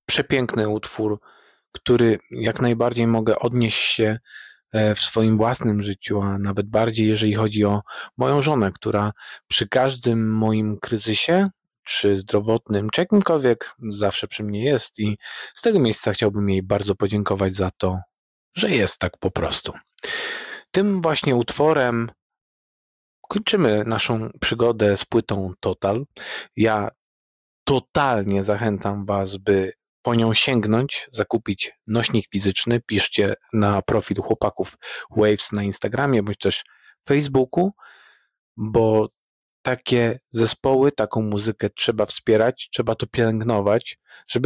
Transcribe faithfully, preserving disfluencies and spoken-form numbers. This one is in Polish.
przepiękny utwór, który jak najbardziej mogę odnieść się w swoim własnym życiu, a nawet bardziej, jeżeli chodzi o moją żonę, która przy każdym moim kryzysie, czy zdrowotnym, czy jakimkolwiek, zawsze przy mnie jest i z tego miejsca chciałbym jej bardzo podziękować za to, że jest tak po prostu. Tym właśnie utworem kończymy naszą przygodę z płytą Total. Ja totalnie zachęcam Was, by po nią sięgnąć, zakupić nośnik fizyczny. Piszcie na profil chłopaków Waves na Instagramie bądź też Facebooku, bo takie zespoły, taką muzykę trzeba wspierać, trzeba to pielęgnować, żeby